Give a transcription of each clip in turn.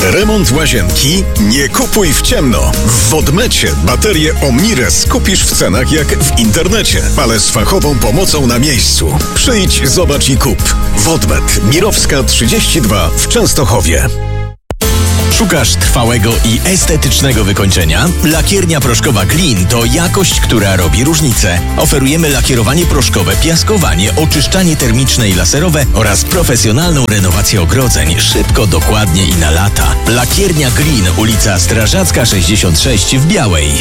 Remont łazienki? Nie kupuj w ciemno. W Wodmecie baterie Omnires kupisz w cenach jak w internecie, ale z fachową pomocą na miejscu. Przyjdź, zobacz i kup. Wodmet, Mirowska 32 w Częstochowie. Szukasz trwałego i estetycznego wykończenia? Lakiernia proszkowa Glin to jakość, która robi różnicę. Oferujemy lakierowanie proszkowe, piaskowanie, oczyszczanie termiczne i laserowe oraz profesjonalną renowację ogrodzeń. Szybko, dokładnie i na lata. Lakiernia Glin, ulica Strażacka 66 w Białej.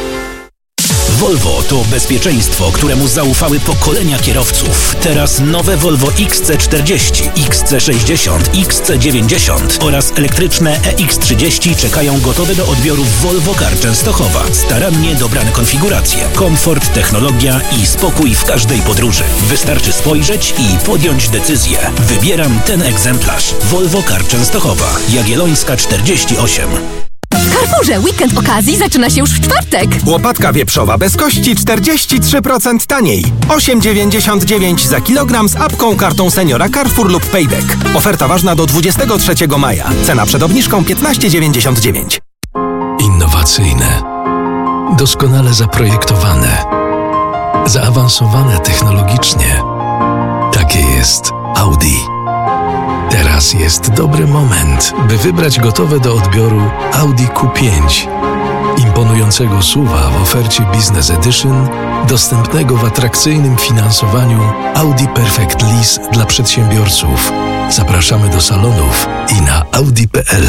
Volvo to bezpieczeństwo, któremu zaufały pokolenia kierowców. Teraz nowe Volvo XC40, XC60, XC90 oraz elektryczne EX30 czekają gotowe do odbioru w Volvo Car Częstochowa. Starannie dobrane konfiguracje, komfort, technologia i spokój w każdej podróży. Wystarczy spojrzeć i podjąć decyzję. Wybieram ten egzemplarz. Volvo Car Częstochowa, Jagiellońska 48. W Carrefourze weekend okazji zaczyna się już w czwartek. Łopatka wieprzowa bez kości 43% taniej. 8,99 za kilogram z apką, kartą seniora Carrefour lub Payback. Oferta ważna do 23 maja. Cena przed obniżką 15,99. Innowacyjne, doskonale zaprojektowane, zaawansowane technologicznie. Takie jest Audi. Teraz jest dobry moment, by wybrać gotowe do odbioru Audi Q5. Imponującego SUV-a w ofercie Business Edition, dostępnego w atrakcyjnym finansowaniu Audi Perfect Lease dla przedsiębiorców. Zapraszamy do salonów i na audi.pl.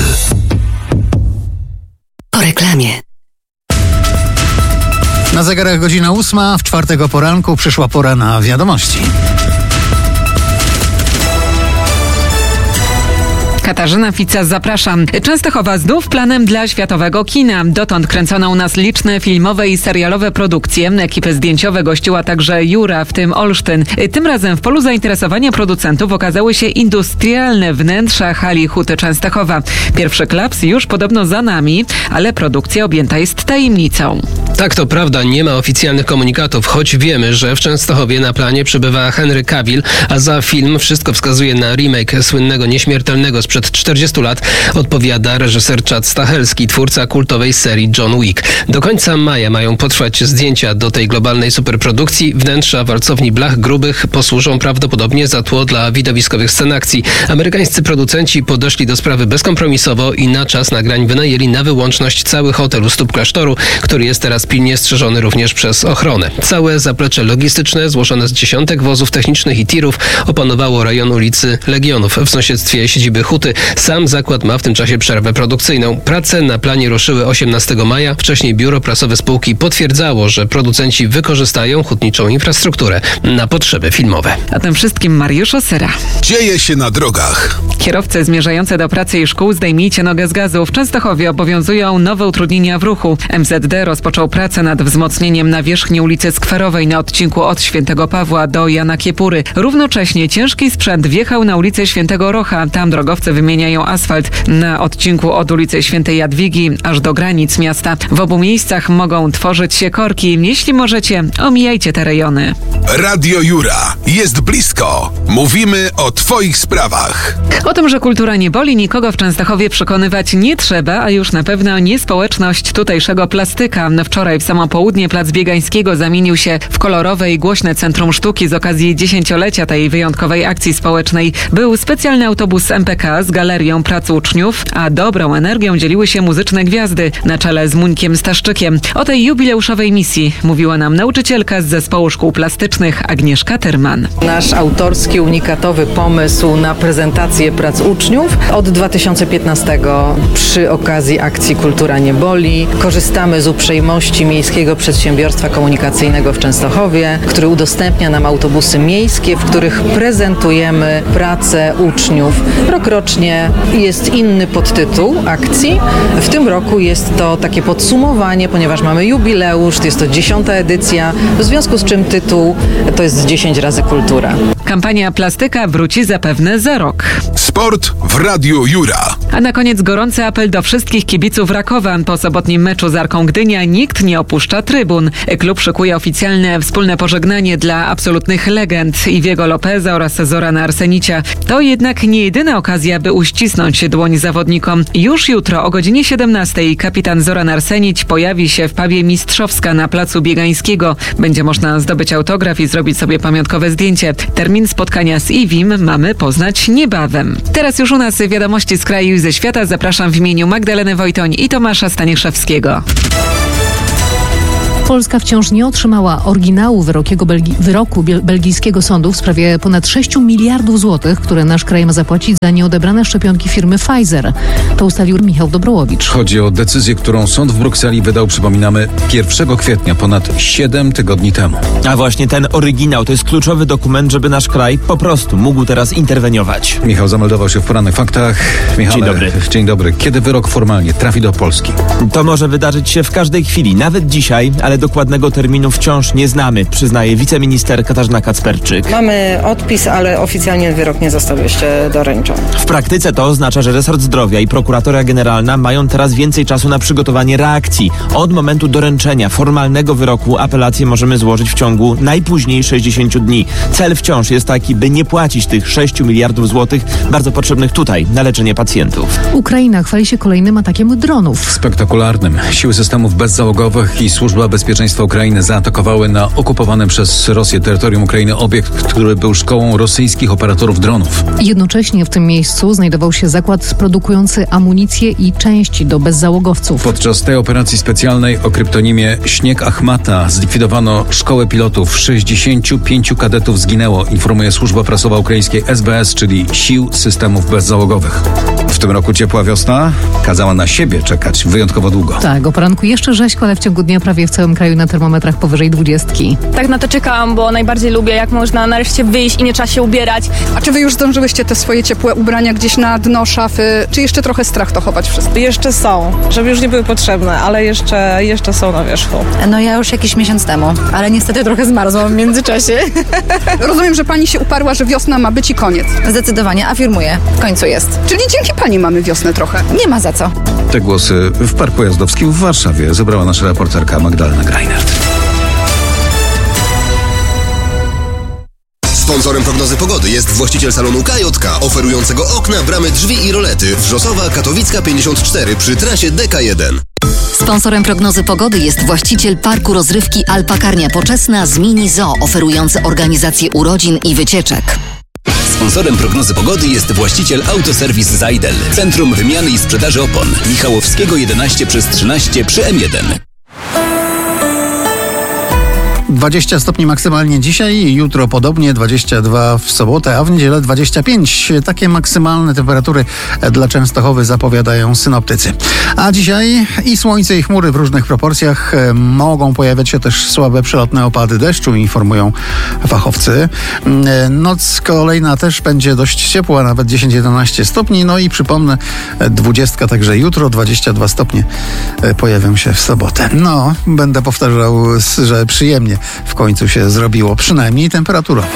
Po reklamie. Na zegarach godzina 8, w czwartek o poranku przyszła pora na wiadomości. Katarzyna Fica, zapraszam. Częstochowa znów planem dla światowego kina. Dotąd kręcono u nas liczne filmowe i serialowe produkcje. Ekipy zdjęciowe gościła także Jura, w tym Olsztyn. Tym razem w polu zainteresowania producentów okazały się industrialne wnętrza hali Huty Częstochowa. Pierwszy klaps już podobno za nami, ale produkcja objęta jest tajemnicą. Tak, to prawda, nie ma oficjalnych komunikatów, choć wiemy, że w Częstochowie na planie przybywa Henry Cavill, a za film wszystko wskazuje na remake słynnego Nieśmiertelnego sprzed 40 lat, odpowiada reżyser Chad Stahelski, twórca kultowej serii John Wick. Do końca maja mają potrwać zdjęcia do tej globalnej superprodukcji. Wnętrza walcowni blach grubych posłużą prawdopodobnie za tło dla widowiskowych scen akcji. Amerykańscy producenci podeszli do sprawy bezkompromisowo i na czas nagrań wynajęli na wyłączność cały hotel u stóp klasztoru, który jest teraz pilnie strzeżony również przez ochronę. Całe zaplecze logistyczne, złożone z dziesiątek wozów technicznych i tirów, opanowało rejon ulicy Legionów w sąsiedztwie siedziby Huty. Sam zakład ma w tym czasie przerwę produkcyjną. Prace na planie ruszyły 18 maja. Wcześniej biuro prasowe spółki potwierdzało, że producenci wykorzystają hutniczą infrastrukturę na potrzeby filmowe. A tym wszystkim Mariusz Osyra. Dzieje się na drogach. Kierowcy zmierzający do pracy i szkół, zdejmijcie nogę z gazu. W Częstochowie obowiązują nowe utrudnienia w ruchu. MZD rozpoczął pracę nad wzmocnieniem nawierzchni ulicy Skwerowej na odcinku od Świętego Pawła do Jana Kiepury. Równocześnie ciężki sprzęt wjechał na ulicę Świętego Rocha. Tam drogowcy wymieniają asfalt. Na odcinku od ulicy Świętej Jadwigi aż do granic miasta. W obu miejscach mogą tworzyć się korki. Jeśli możecie, omijajcie te rejony. Radio Jura. Jest blisko. Mówimy o Twoich sprawach. O tym, że kultura nie boli, nikogo w Częstochowie przekonywać nie trzeba, a już na pewno nie społeczność tutejszego plastyka. Wczoraj w samo południe Plac Biegańskiego zamienił się w kolorowe i głośne centrum sztuki z okazji 10-lecia tej wyjątkowej akcji społecznej. Był specjalny autobus MPK z galerią prac uczniów, a dobrą energią dzieliły się muzyczne gwiazdy na czele z Muńkiem Staszczykiem. O tej jubileuszowej misji mówiła nam nauczycielka z Zespołu Szkół Plastycznych Agnieszka Tyrman. Nasz autorski, unikatowy pomysł na prezentację prac uczniów od 2015 przy okazji akcji Kultura nie boli. Korzystamy z uprzejmości Miejskiego Przedsiębiorstwa Komunikacyjnego w Częstochowie, który udostępnia nam autobusy miejskie, w których prezentujemy pracę uczniów. Rokrocznie jest inny podtytuł akcji. W tym roku jest to takie podsumowanie, ponieważ mamy jubileusz, jest to 10. edycja, w związku z czym tytuł to jest 10 razy kultura. Kampania Plastyka wróci zapewne za rok. Sport w Radiu Jura. A na koniec gorący apel do wszystkich kibiców Rakowa. Po sobotnim meczu z Arką Gdynia nikt nie opuszcza trybun. Klub szykuje oficjalne wspólne pożegnanie dla absolutnych legend Iwiego Lopeza oraz Zorana Arsenicia. To jednak nie jedyna okazja, by aby uścisnąć dłoń zawodnikom. Już jutro o godzinie 17 kapitan Zoran Arsenić pojawi się w pubie Mistrzowska na placu Biegańskiego. Będzie można zdobyć autograf i zrobić sobie pamiątkowe zdjęcie. Termin spotkania z Iwim mamy poznać niebawem. Teraz już u nas wiadomości z kraju i ze świata. Zapraszam w imieniu Magdaleny Wojtoń i Tomasza Staniszewskiego. Polska wciąż nie otrzymała oryginału wyroku belgijskiego sądu w sprawie ponad 6 miliardów złotych, które nasz kraj ma zapłacić za nieodebrane szczepionki firmy Pfizer. To ustalił Michał Dobrołowicz. Chodzi o decyzję, którą sąd w Brukseli wydał, przypominamy, 1 kwietnia, ponad 7 tygodni temu. A właśnie ten oryginał to jest kluczowy dokument, żeby nasz kraj po prostu mógł teraz interweniować. Michał zameldował się w Porannych Faktach. Michale, Dzień dobry. Dzień dobry. Kiedy wyrok formalnie trafi do Polski? To może wydarzyć się w każdej chwili, nawet dzisiaj, ale dokładnego terminu wciąż nie znamy, przyznaje wiceminister Katarzyna Kacperczyk. Mamy odpis, ale oficjalnie wyrok nie został jeszcze doręczony. W praktyce to oznacza, że resort zdrowia i prokuratora generalna mają teraz więcej czasu na przygotowanie reakcji. Od momentu doręczenia formalnego wyroku apelację możemy złożyć w ciągu najpóźniej 60 dni. Cel wciąż jest taki, by nie płacić tych 6 miliardów złotych bardzo potrzebnych tutaj na leczenie pacjentów. Ukraina chwali się kolejnym atakiem dronów. Spektakularnym. Siły systemów bezzałogowych i Służba Bezpieczeństwa Ukrainy zaatakowały na okupowanym przez Rosję terytorium Ukrainy obiekt, który był szkołą rosyjskich operatorów dronów. Jednocześnie w tym miejscu znajdował się zakład produkujący amunicję i części do bezzałogowców. Podczas tej operacji specjalnej o kryptonimie Śnieg Achmata zlikwidowano szkołę pilotów. 65 kadetów zginęło, informuje służba prasowa ukraińskiej SBS, czyli Sił Systemów Bezzałogowych. W tym roku ciepła wiosna kazała na siebie czekać wyjątkowo długo. Tak, o poranku jeszcze rzeźko, ale w ciągu dnia prawie w całym kraju na termometrach powyżej 20. Tak na to czekałam, bo najbardziej lubię, jak można nareszcie wyjść i nie trzeba się ubierać. A czy wy już zdążyłyście te swoje ciepłe ubrania gdzieś na dno szafy, czy jeszcze trochę strach to chować wszystko? Jeszcze są, żeby już nie były potrzebne, ale jeszcze są na wierzchu. No ja już jakiś miesiąc temu, ale niestety trochę zmarzłam w międzyczasie. Rozumiem, że pani się uparła, że wiosna ma być i koniec. Zdecydowanie, afirmuję. W końcu jest. Czyli dzięki pani mamy wiosnę trochę. Nie ma za co. Te głosy w Parku Jazdowskim w Warszawie zebrała nasza reporterka Magdalena Greinert. Sponsorem prognozy pogody jest właściciel salonu KJK, oferującego okna, bramy, drzwi i rolety. Wrzosowa, Katowicka 54 przy trasie DK1. Sponsorem prognozy pogody jest właściciel parku rozrywki Alpakarnia Poczesna z Mini Zoo, oferujący organizację urodzin i wycieczek. Sponsorem prognozy pogody jest właściciel Autoserwis Zajdel, Centrum Wymiany i Sprzedaży Opon, Michałowskiego 11/13 przy M1. 20 stopni maksymalnie dzisiaj, jutro podobnie 22 w sobotę, a w niedzielę 25. Takie maksymalne temperatury dla Częstochowy zapowiadają synoptycy. A dzisiaj i słońce, i chmury w różnych proporcjach. Mogą pojawiać się też słabe przelotne opady deszczu, informują fachowcy. Noc kolejna też będzie dość ciepła, nawet 10-11 stopni. No i przypomnę, 20 także jutro, 22 stopnie pojawią się w sobotę. No, będę powtarzał, że przyjemnie w końcu się zrobiło, przynajmniej temperaturowo.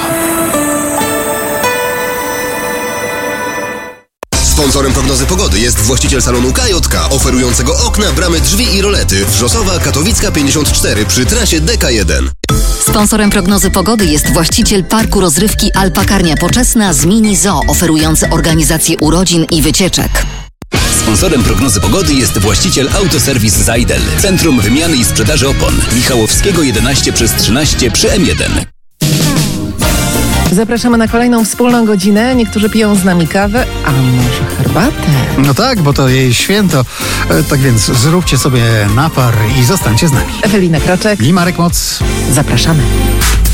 Sponsorem prognozy pogody jest właściciel salonu KJK, oferującego okna, bramy, drzwi i rolety. Wrzosowa, Katowicka 54 przy trasie DK1. Sponsorem prognozy pogody jest właściciel parku rozrywki Alpakarnia Poczesna z Mini Zoo, oferujący organizację urodzin i wycieczek. Sponsorem prognozy pogody jest właściciel Autoserwis Zajdel, Centrum Wymiany i Sprzedaży Opon, Michałowskiego 11/13 przy M1. Zapraszamy na kolejną wspólną godzinę. Niektórzy piją z nami kawę, a może herbatę? No tak, bo to jej święto. Tak więc zróbcie sobie napar i zostańcie z nami. Ewelina Kroczek i Marek Moc. Zapraszamy.